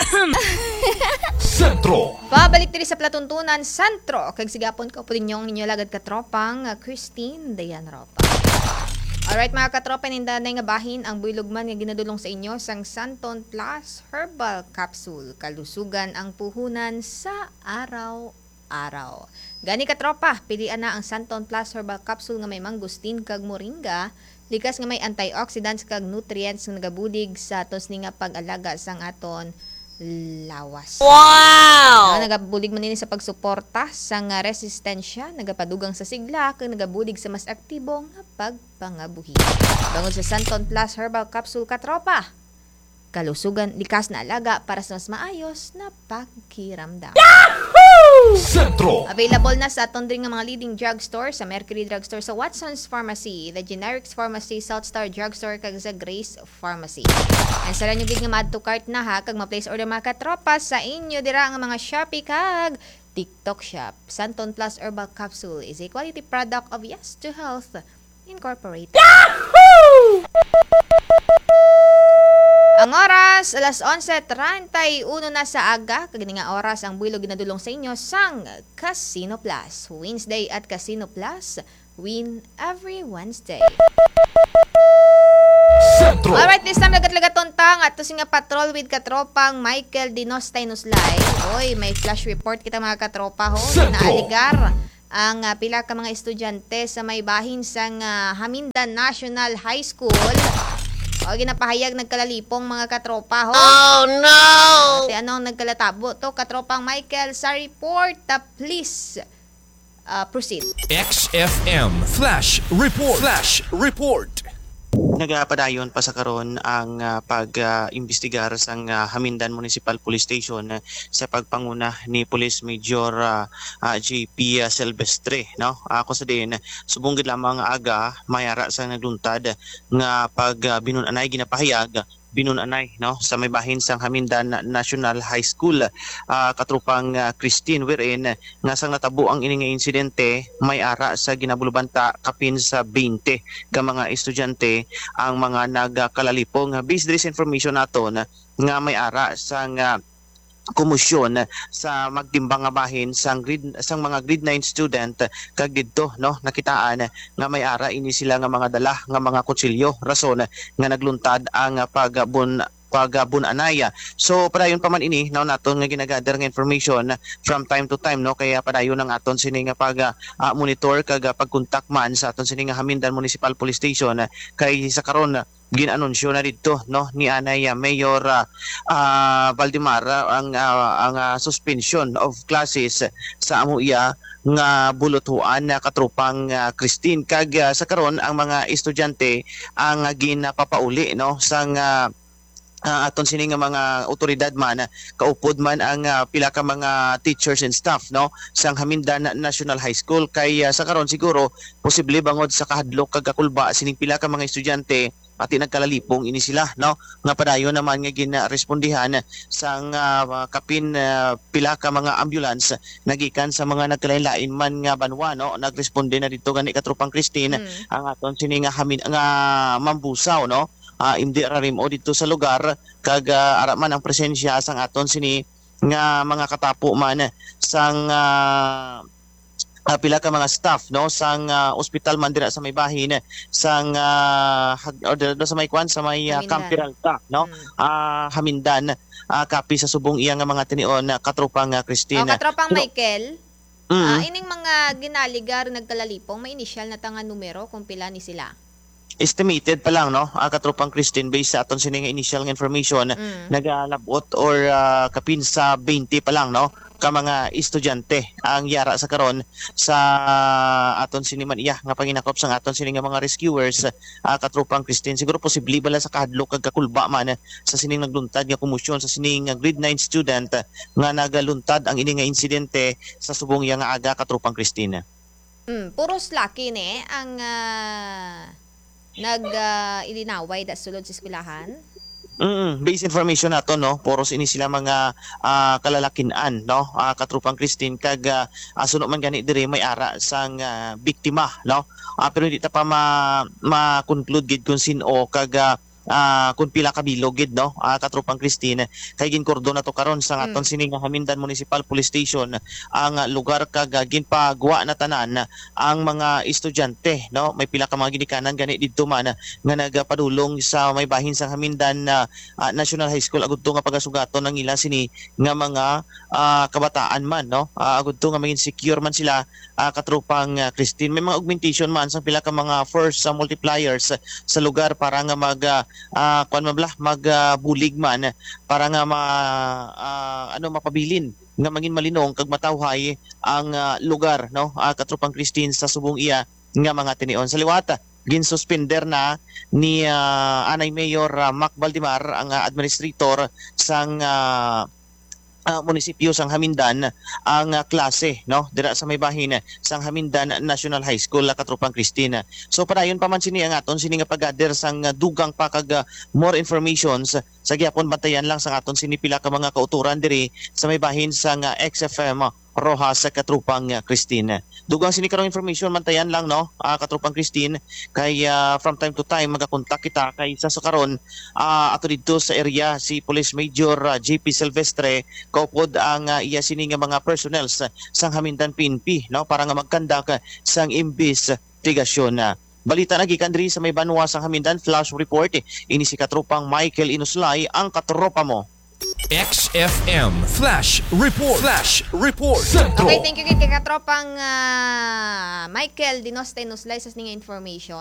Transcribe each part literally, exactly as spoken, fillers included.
Sentro. Pabalik diri sa Platuntunan Sentro. Kag sigapon ko po ninyong ninyo lagad katropang uh, Christine Dayan Ropa. Alright mga katropa, nindanay nga bahin ang buylugman nga ginadulong sa inyo sang Santon Plus Herbal Capsule. Kalusugan ang puhunan sa araw-araw. Gani katropa, pilian na ang Santon Plus Herbal Capsule nga may mangustin kag moringa. Likas nga may antioxidants kag nutrients nga nagabulig sa atos ni nga pag-alaga sang aton lawas. Wow! Uh, nagabulig man nini sa pagsuporta sa nga resistensya, nagapadugang sa sigla, kag nagabulig sa mas aktibo nga pagpangabuhi. Bangod sa Santon Plus Herbal Capsule katropa, kalusugan, likas na alaga para sa mas maayos na pagkiramdam. Sentro. Available na sa aton diri nga mga leading drugstore, sa Mercury Drugstore, sa Watson's Pharmacy, the Generics Pharmacy, Southstar Drugstore, kag sa Grace Pharmacy. And sa ranyo gid nga ma-add to cart na ha, kag ma-place order mga katropa sa inyo dira nga mga Shopee kag TikTok shop. Santon Plus Herbal Capsule is a quality product of Yes to Health Incorporated. Yahoo! Ang oras, alas onse treinta y uno na sa aga. Kagani nga oras ang buylog ginadulong sa inyo sang Casino Plus. Wednesday at Casino Plus, win every Wednesday. Sentro. Alright, this time lagat-lagatontang at to nga patrol with katropang Michael Dinostay Nuslay. Oy, may flash report kita mga katropa ho. Sentro. Naaligar ang uh, pila ka mga estudyante sa may bahin sang uh, Hamindan National High School. O, ginapahayag nagkalalipong mga katropa ho. Oh no! Ate, anong nagkalatabo to? Katropang Michael sa report. Uh, please uh, proceed. X F M Flash Report. Flash Report. Nagapadayon pa sa karon ang uh, pag-imbestigar uh, sang uh, Hamindan Municipal Police Station uh, sa pagpanguna ni Police Major uh, uh, J P uh, Silvestre, no? Ako uh, sa din subong gid lamang aga mayara sa nagluntad nga pag uh, binunanay ginapahayag binunanay no sa may bahin sang Hamindan National High School, uh, katrupang uh, Christine wherein nga sang natabo ang ini nga insidente may ara sa ginabulubanta kapin sa twenty ka mga estudyante ang mga nagkalalipong. Based this information naton nga may ara sang uh, komisyon sa magtimbang nga bahin sang grade sang mga grade nine student kag didto no nakitaan nga may ara ini sila nga mga dala nga mga kutsilyo rason nga nagluntad ang pagbun pagabunanaya. So padayon pa man ini no naton nga ginagather nga information from time to time no kaya padayon ang aton sini nga pag uh, monitor kag pagkontak man sa aton sini nga Hamindan Municipal Police Station kay sa karon ginanunsyo na dito no ni Anay uh, Mayor uh, uh, Valdemar uh, ang uh, ang uh, suspension of classes sa amuya nga bulutuan na uh, katropang uh, Christine kag uh, sa karon ang mga estudyante ang uh, ginapapauli no sang uh, Uh, aton sini nga mga otoridad man kaupod man ang uh, pila ka mga teachers and staff no sang Hamindan National High School kay uh, sa karon siguro posible bangod sa kahadlok kag kakulba sining pila ka mga estudyante pati nagkalalipong ini sila no nga padayon naman nga ginarespondihan sang uh, kapin uh, pila ka mga ambulance nagikan sa mga nagkalain-lain man nga banwa no nagresponde na dito gani katropang Christine mm. ang aton sini nga hamin nga mambusaw no Uh, hindi rarim o dito sa lugar kag uh, ara man ang presensya sang aton sini nga mga katapo man sang uh, uh, pila ka mga staff no sang uh, ospital man dira sa may bahin sang uh, or sa may kwan sa may uh, Camp Peralta no hmm. uh, Hamindan uh, kapi sa subong iya nga mga tinion uh, katropang uh, Christine. O katropang so, Michael. Mm-hmm. Uh, ining mga ginaligar nagkalalipong may initial na tanga numero kung pila ni sila. Estimated pa lang no ang katropang Christine based sa aton sini nga initial information mm. nagalabot or uh, kapin sa twenty pa lang no ka mga estudyante ang yara sa karon sa aton sini man iya nga panginakop sa aton sini nga mga rescuers uh, katropang Christine siguro posible bala sa kahadlok kag kakulba man sa sining nagluntad nga komosyon sa sining grade nine student nga nagaluntad ang ini nga insidente sa subong iya nga aga katropang Christine. Mm, puros laki ni ang uh... nag-ilinaway uh, da sulod sa eskwelahan? Mm, base information nato no, poros ini sila mga uh, kalalakinan no, uh, katrupang Christine kag uh, suno man gani diri may ara sang uh, biktima no. Uh, pero hindi ta pa ma ma-conclude gid kung sino kag uh, ah, kung pila ka bilogid no ah, katropang Christine kay ginkordon na to karon sa aton Mm. sining Hamindan Municipal Police Station ang ah, lugar kag ah, ginpagwa na tanan ang mga estudyante no may pila ka mga ginikanan gani didto man nga nagapadulong sa may bahin sa Hamindan na ah, National High School agud to nga pagasugaton ng ila sini nga mga ah, kabataan man no Ah, agud to nga maging secure man sila ah, katropang ah, Christine may mga augmentation man sa pila ka mga force ah, multipliers ah, sa lugar para nga mag ah, ah, kuan man bala magbulig man para nga ma ah, ano mapabilin nga maging malinong kag matawhay ang ah, lugar no ah, katropang Christine sa subong iya nga mga tinion sa liwata ginsuspender na ni ah, Anay Mayor ah, Mac Baldimar ang ah, administrator sang ah, ah, munisipyo sang Hamindan ang ah, klase no dira sa may bahin sang Hamindan National High School ah, katropang Christine. So padayon pa man sini ang aton sini nga pag-gather sang ah, dugang pa kag ah, more informations sa gyapon bantayan lang sang aton sini pila ka mga kauturan diri sa may bahin sang ah, X F M Rojas sa katropang ah, Christine. Dugang sini karong information mantayan lang no ah, katropang Christine kay ah, from time to time magakontak kita kay sa sukaron ah, ato dito sa area si Police Major ah, J P Silvestre kaupod ang uh, iya sini nga mga personnel sa sang Hamindan P N P no para nga magkandak uh, sang investigasyon na balita na gikan diri sa may banwa sang Hamindan flash report eh. Ini si katropang Michael Inuslay ang katropa mo. X F M Flash Report. Flash Report. Sentro. Okay, thank you kay kay katropang ah, Michael Dinoste Nuslay sa nga information.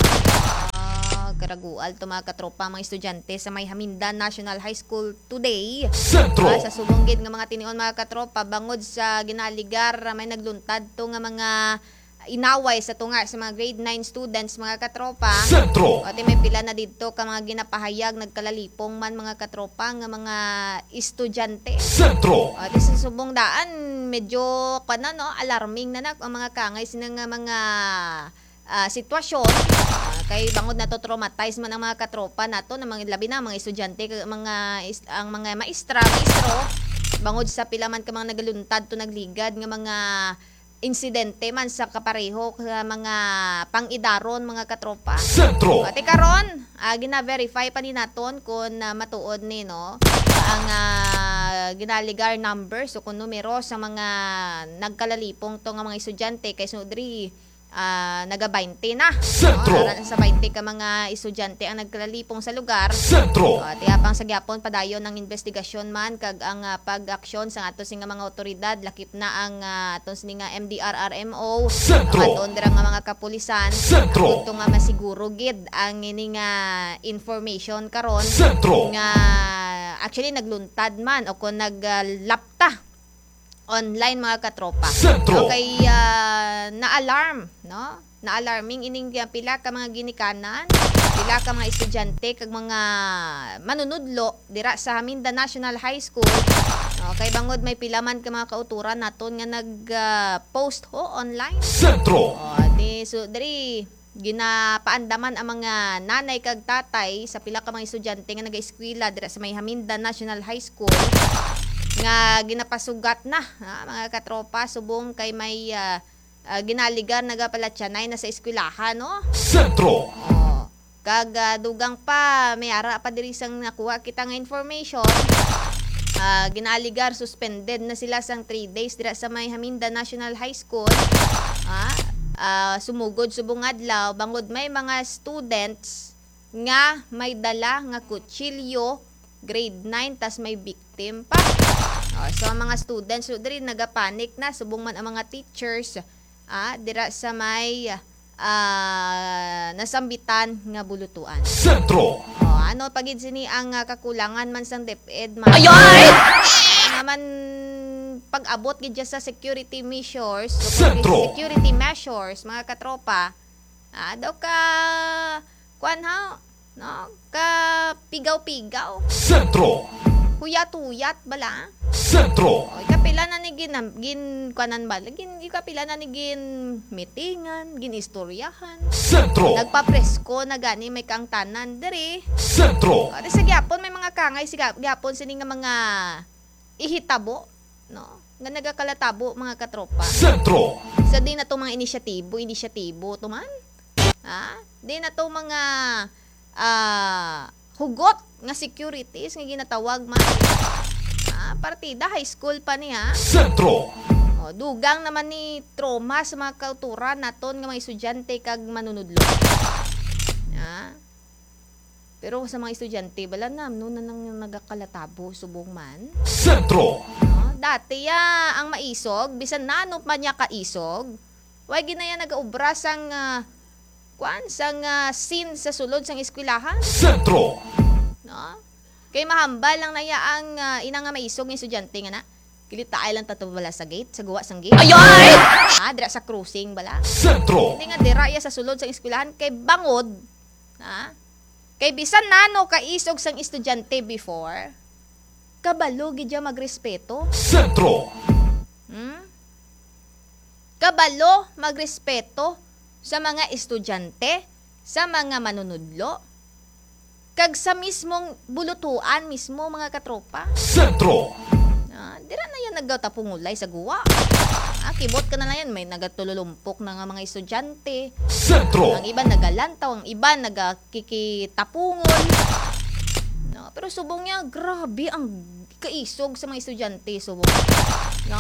Ah, karagual to mga katropa mga estudyante sa may Hamindan National High School today. Sentro. Ah, sa subonggid nga mga tinion mga katropa bangod sa ginaligar ah, may nagluntad to nga mga inaway sa tunga sa mga grade nine students mga katropa. Sentro. Ate may pila na dito ka mga ginapahayag nagkalalipong man mga katropa nga mga estudyante. Sentro. Ate sa subong daan medyo kana no alarming na nak ang mga kangay sinang nga mga ah, sitwasyon. Ah, kay bangod na to traumatize man ang mga katropa nato na mga labi na mga estudyante kag mga is- ang mga maestra maestro bangod sa pila man ka mga nagaluntad to nagligad nga mga insidente man sa kapareho sa mga pang-idaron mga katropa. Sentro. Ate karon, ah, gina-verify pa ni naton kung ah, matuod ni no ang ah, ginaligar number so kung numero sa mga nagkalalipong to nga mga estudyante kay sudri ah, naga twenty na. Sentro. No? Sa twenty ka mga estudyante ang nagkalalipong sa lugar. Sentro. Uh, tiyapang sa gyapon padayon ng investigasyon man kag ang uh, pag-aksyon sa ato singa mga otoridad lakip na ang uh, aton singa M D R R M O Sentro. ang aton dira nga mga kapulisan Sentro. ato nga masiguro gid ang ini nga information karon Sentro. nga actually nagluntad man o kung naglapta online mga katropa. Sentro. Okay, uh, na-alarm, no? Na-alarming ining uh, pila ka mga ginikanan, pila ka mga estudyante kag mga manunudlo dira sa Hamindan National High School. Okay, bangod may pila man ka mga kauturan naton nga nag-post ho online. Sentro. O, di so diri ginapaandaman ang mga nanay kag tatay sa pila ka mga estudyante nga naga-eskwela dira sa may Hamindan National High School nga ginapasugat na ha, mga katropa subong kay may uh, uh, ginaligan nagapalatyanay na sa eskwelahan no. Sentro. Oh, kag uh, dugang pa may ara pa diri sang nakuha kita nga information. Uh, ginaligar suspended na sila sang three days dira sa may Hamindan National High School. Ha? Uh, sumugod subong adlaw bangod may mga students nga may dala nga kutsilyo grade nine tas may victim pa. Oh, so ang mga students so diri nagapanik na subong man ang mga teachers ah dira sa may ah, nasambitan nga bulutuan. Sentro. Oh, ano pagid sini ang ah, kakulangan man sang DepEd man. Ayoy! Naman pag-abot gid sa security measures, Sentro. security measures mga katropa. Ah, daw ka kuan ha, no? Ka pigaw-pigaw. Sentro. Huyat-huyat bala. Sentro. O, ikapila na ni gin, gin kuanan ba? Gin, ikapila na ni gin meetingan, gin istoryahan. Sentro. Nagpapresko na gani may kang tanan diri. Sentro. O, di sa gyapon may mga kangay sa gyapon sini nga mga ihitabo, no? Nga nagakalatabo mga katropa. Sentro. Sa di na to mga inisyatibo, inisyatibo to man. Ha? Di na to mga ah hugot nga securities nga ginatawag man. Ah, partida high school pa niya. Sentro. O, dugang naman ni trauma sa mga kauturan naton nga mga estudyante kag manunudlo. Ah. Pero sa mga estudyante, bala na, no na nang nagakalatabo, subong man. Sentro. No? Dati ya, ang maisog, bisan nanop man niya kaisog, wag ginaya nag-aubra sang, uh, kwan, sang uh, scene sa sulod sang eskwelahan. Sentro. No? Kay mahambal lang na ya ang uh, inang nga maisog ng estudyante nga na. Kilitaay lang tato bala sa gate, sa guwa sang gate. Ayoy! Ah, dira sa cruising bala. Sentro. Hindi nga dira ya sa sulod sang eskwelahan, kay bangod, ha? Kay bisan nano kaisog sang estudyante before, kabalo gid magrespeto. Sentro. Hmm? Kabalo magrespeto sa mga estudyante, sa mga manunudlo, kag sa mismong bulutuan mismo mga katropa. Sentro. Ah, dira na yan naggatapungulay sa guwa. Ah, kibot ka na lang yan, may nagatululumpok na nga mga estudyante. Sentro. Ang iba nagalantaw, ang iba nagkikitapungol. No, pero subong niya, grabe ang kaisog sa mga estudyante, subong. No?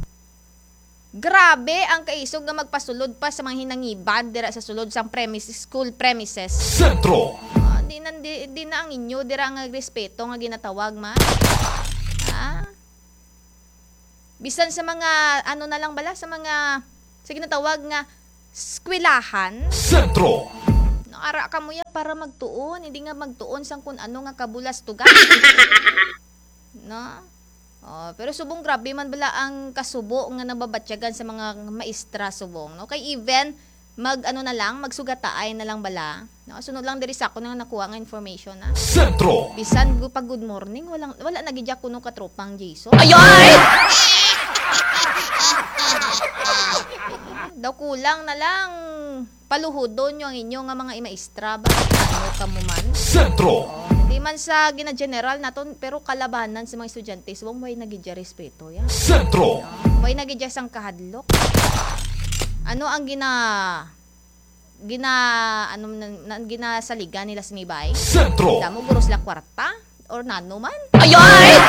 Grabe ang kaisog na magpasulod pa sa mga hinangiban dira sa sulod sa premises, school premises. Sentro. Ah, di, na, di, di na ang inyo, dira ang respeto nga ginatawag man. Ah? Bisan sa mga, ano na lang bala, sa mga, sa ginatawag nga, skwilahan. Sentro. Nakara ka mo yan para magtuon, hindi nga magtuon sang kung ano nga kabulas tugan. No? Oh, pero subong grabe man bala ang kasubo nga nababatyagan sa mga maestra subong. No? Kay even, mag ano na lang, magsugataay na lang bala. No? Sunod lang diri sa ako nang nakuha nga information. Ha? Sentro. Bisan pag good morning, walang, wala nagidya kuno katropang Jason. Ayoy! Daw kulang na lang paluhodon nyo ang inyo nga mga maestra ba? Ano ka mo man? Sentro. Oh, hindi man sa gina-general naton pero kalabanan sa mga estudyante subong way nagidya respeto ya. Sentro. No? Way nagidya sang kahadlok. Ano ang gina gina ano na, na, ginasaligan nila sa nibay? Sentro. Damo guro sila kwarta or nano man? Ayoy!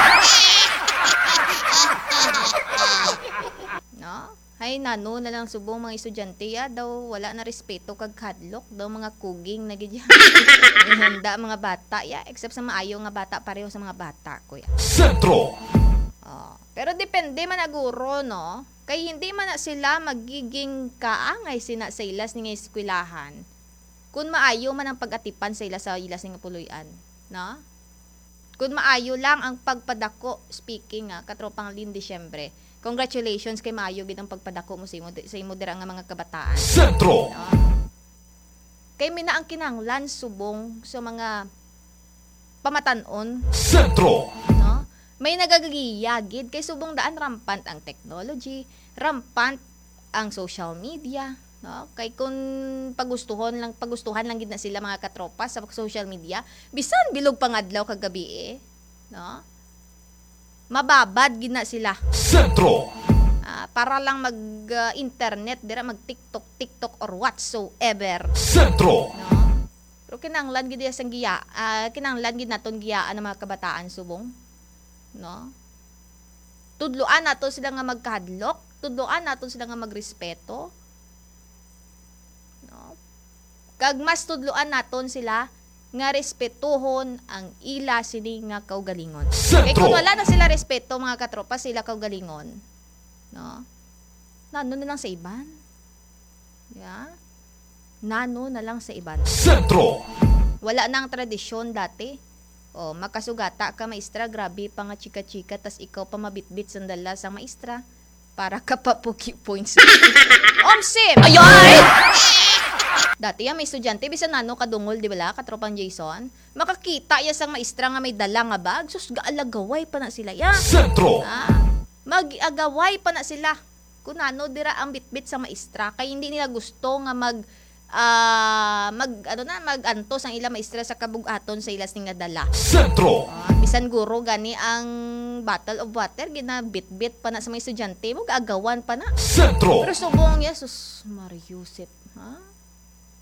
No? Hay nano na lang subong mga estudyante ya daw wala na respeto kag kadlok daw mga kuging nagidya. Handa mga bata ya except sa maayo nga bata pareho sa mga bata kuya. Sentro. Oh, pero depende man na guro no. Kay hindi man na sila magiging kaangay sina sa ilas ni nga eskwelahan. Kung maayo man ang pag-atipan sa ilas sa ilas nga puloy-an, no? Kung maayo lang ang pagpadako speaking nga katropang Lin Disyembre. Congratulations kay maayo gid ang pagpadako mo sa imo sa imo dira nga mga kabataan. Sentro. No? Kay mina ang kinahanglan subong sa mga pamatanon. Sentro. No? May nagagagiyagid kay subong daan rampant ang technology, rampant ang social media, no? Kay kung pagustuhan lang pagustuhan lang gid na sila mga katropa sa social media, bisan bilog pangadlaw kag gabi eh, no? Mababad gid na sila. Sentro. Ah, para lang mag-internet, dira mag-TikTok, TikTok or whatsoever. Sentro. No? Pero kinahanglan gid sang giya, uh, kinahanglan gid naton giyaan ang mga kabataan subong. No? Tudloan nato sila nga magkahadlok, tudloan nato sila nga magrespeto. No? Kag mas tudloan naton sila nga respetuhon ang ila sini nga kaugalingon. Kay kung wala na sila respeto mga katropa sila kaugalingon, no? Nano na lang sa iban. Yeah? Nano na lang sa iban. Sentro. Wala nang tradisyon dati. O, makasugata ka maestra, grabe pa nga chika-chika, tas ikaw pa mabitbit sandala sa maestra para ka pa puki points. Omsim! Ayoy! Dati yan, may estudyante, bisan nano kadungol, di ba, katropang Jason, makakita ya sang maestra nga may dala nga bag, sus, gaalagaway pa na sila ya. Sentro. Ah, mag-agaway pa na sila. Kung ano, dira ang bitbit sa maestra, kaya hindi nila gusto nga mag, ah, mag, ano na, mag-antos ang ila maestra sa kabugaton sa ilas nga dala. Sentro. Ah, bisan guro gani ang bottle of water, ginabit-bit pa na sa mga estudyante, mag-agawan pa na. Sentro. Pero subong, yes, sus, Mariusip, ha?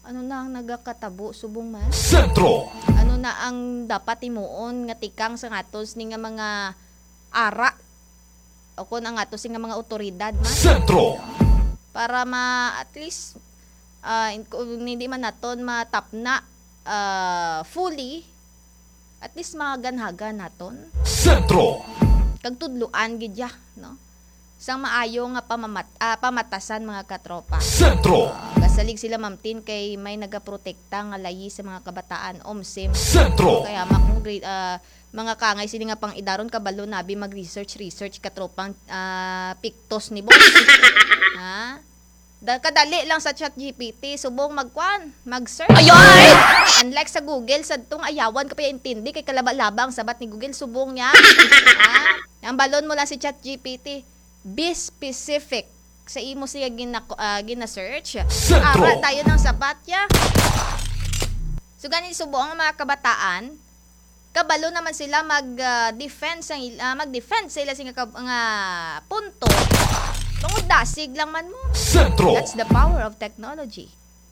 Ano na ang nagakatabo subong man? Sentro. Ano na ang dapat imuon nga tikang sa ngatos ni nga mga ara o kun ang ngatos nga mga otoridad man Sentro. para ma at least ah, in- kung hindi man naton matapna ah, fully at least maganhagan naton Sentro. kag tudluan gid ya, no? Sang maayo nga pamamat ah, pamatasan mga katropa. Sentro. Uh, kasalig sila mamtin kay may nagaprotekta nga layi sa mga kabataan omsim. Sentro. Kaya makong grade ah, mga kangay sini nga pang idaron kabalo nabi mag-research research katropang ah, pictos ni boss. Ha? Da kadali lang sa ChatGPT subong magkwan, mag-search. Ayoy! Unlike sa Google sa tong ayawan ka pa intindi kay kalaba-labang sabat ni Google subong niya. Ha? Ang balon mo lang si ChatGPT. Be specific sa imo siya gina uh, gina-search. Sentro. Ara tayo ng sapat ya. So ganin subo ang mga kabataan, kabalo naman sila mag-defense ang uh, mag-defense sila sing nga nga punto. Tungod dasig lang man mo. Sentro. That's the power of technology.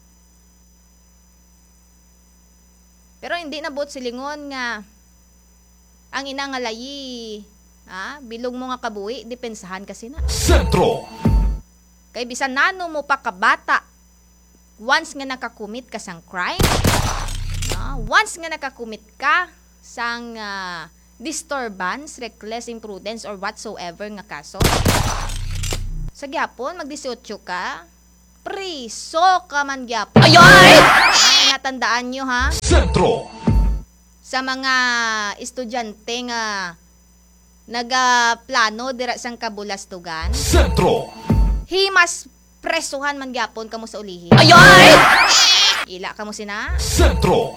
Pero hindi na buot silingon nga ang ina nga layi, ha? Bilog mo nga kabuhi, depensahan kasi na. Sentro. Kay bisan nano mo pa kabata, once nga nakakumit ka sang crime, no? Once nga nakakumit ka sang uh, disturbance, reckless imprudence, or whatsoever nga kaso, sa gyapon, mag-disyotso ka, priso ka man gyapon. Ayoy! Ay, natandaan nyo ha? Sentro. Sa mga estudyante nga nagaplano dira sang kabulastugan, Sentro. himas presuhan man gyapon kamo sa ulihi. Ayoy! Ila kamo sina? Sentro.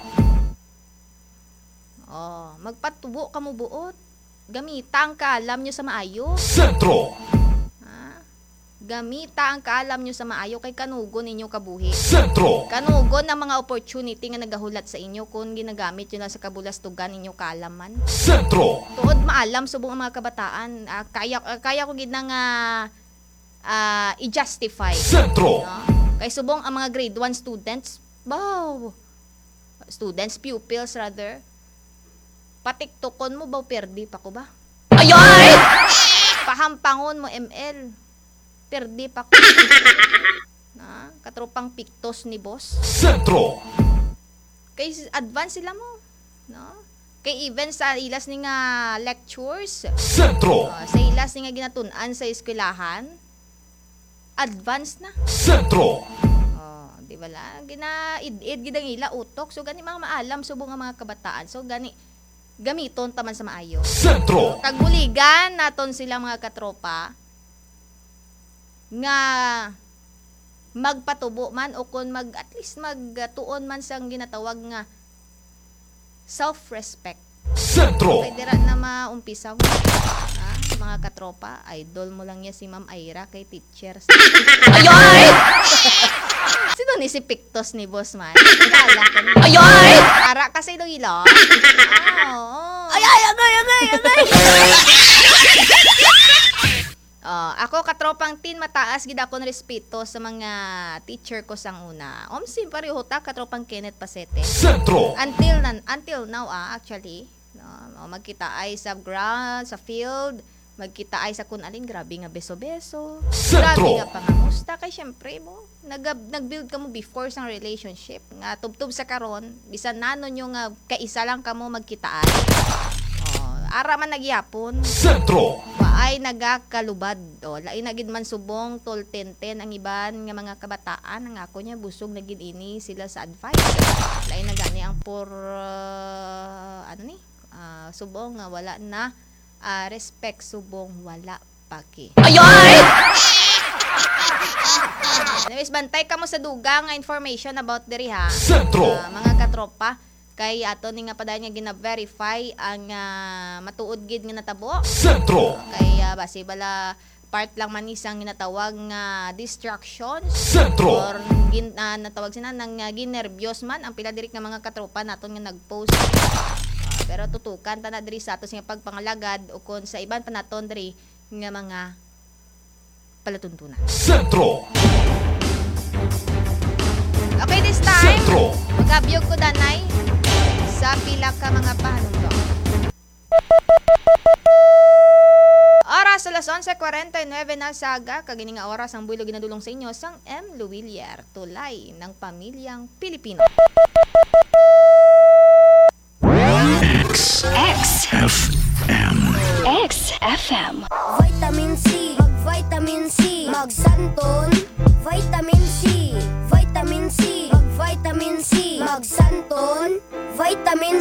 Oh, magpatubo kamo buot. Gamita ang kaalam nyo sa maayo. Sentro. Ha? Gamita ang kaalam nyo sa maayo kay kanugon ninyo kabuhi. Sentro. Kanugon ang mga opportunity nga nagahulat sa inyo kung ginagamit yun lang sa kabulastugan ninyo kaalaman. Sentro. Tuod maalam subong ang mga kabataan. Ah, kaya ah, kaya ko gid na nga ah, i-justify. Sentro. No? Kay subong ang mga grade one students, wow. Students, pupils rather. Patiktokon mo ba perdi pa ko ba? Ayoy! Pahampangon mo M L. Perdi pa ko. Na, katropang piktos ni boss. Sentro. Kay advance sila mo, no? Kay even sa ilas ni nga lectures, Sentro. uh, sa ilas ni nga ginatun-an sa eskwelahan, advance na. Sentro. Oh, di ba la? Gina id-id gid ang ila utok. So gani mga maalam subong nga mga kabataan. So gani gamiton taman sa maayo. Sentro. Kagbuligan naton sila mga katropa nga magpatubo man o kung mag at least magtuon man sang ginatawag nga self-respect. Sentro. Kay dira na maumpisaw. Ha? Mga katropa, idol mo lang niya si Ma'am Ira kay teacher. Ayoy! Sino ni si Pictos ni boss man? Kilala ko ni. Ayoy! Ara kasi do ilo. Oh. Ay ay agay agay agay. Oh, ako katropang tin mataas gid akong respeto sa mga teacher ko sang una. Omsim pareho ta katropang Kenneth Pasete. Sentro. Until nan until now ah actually, no, magkita ay sa ground, sa field, magkita ay sa kun alin grabe nga beso-beso. Grabe nga pangamusta kay syempre mo nag nag-build ka mo before sang relationship nga tubtub sa karon bisan nanon nyo nga kaisa lang kamo magkita ay. Oh, ara man nagyapon. Sentro. Waay nagakalubad. O, lain na gid man subong toltenten ang iban nga mga kabataan ang ako niya busog na gid ini sila sa advice. Lain na gani ang por uh, ano ni? Uh, subong nga wala na uh, respect subong wala paki. Ayoy! Anyways, bantay ka mo sa dugang nga information about diri ha. Sentro. Uh, mga katropa kay ato ni nga padayon nga gina-verify ang uh, matuod gid nga natabo. Sentro. Kay uh, basi bala part lang man isang ginatawag nga distractions Sentro. or gin, uh, natawag sina nang uh, ginerbyos man ang pila diri nga mga katropa naton nga nagpost. Uh, pero tutukan ta na diri sa atos nga pagpangalagad o kon sa iban pa naton diri nga mga palatuntunan. Sentro. Okay, this time, Sentro. magabiyog ko danay sa pila ka mga panungdong. Oras alas onse kuwarenta y nueve na saga, kagini nga oras ang builo ginadulong sa inyo sang M. Luwilier, tulay ng pamilyang Pilipino. X F M. X F M. Vitamin C, mag-vitamin C, mag-santon. Vitamin C, vitamin C, mag-vitamin C, mag-santon. Vitamin